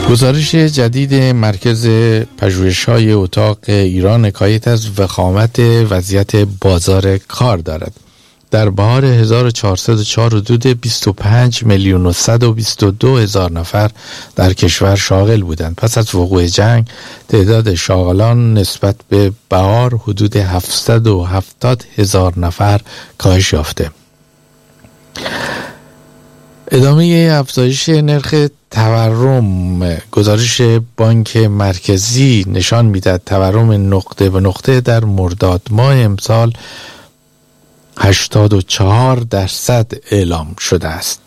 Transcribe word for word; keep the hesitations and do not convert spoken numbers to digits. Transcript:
گزارش جدید مرکز پژوهش‌های اتاق ایران حکایت از وخامت وضعیت بازار کار دارد. در بهار هزار و چهارصد و چهار حدود بیست و پنج میلیون و صد و بیست و دو هزار نفر در کشور شاغل بودند. پس از وقوع جنگ تعداد شاغلان نسبت به بهار حدود هفتصد و هفتاد هزار نفر کاهش یافته. ادامه افزایش نرخ تورم. گزارش بانک مرکزی نشان می‌دهد تورم نقطه به نقطه در مرداد ماه امسال هشتاد و چهار درصد اعلام شده است.